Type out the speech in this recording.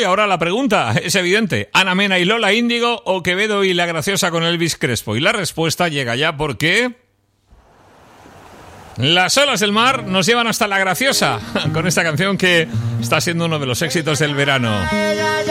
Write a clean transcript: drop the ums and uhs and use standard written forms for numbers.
y ahora la pregunta es evidente. ¿Ana Mena y Lola Índigo o Quevedo y La Graciosa con Elvis Crespo? Y la respuesta llega ya porque... Las olas del mar nos llevan hasta La Graciosa, con esta canción que está siendo uno de los éxitos del verano.